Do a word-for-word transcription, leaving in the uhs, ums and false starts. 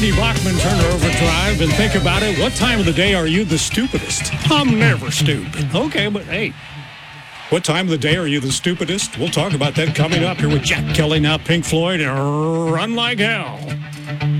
Randy Bachman, turn to overdrive and think about it. What time of the day are you the stupidest? I'm never stupid. Okay, but hey, what time of the day are you the stupidest? We'll talk about that coming up here with Jack Kelly, now Pink Floyd, and Run Like Hell.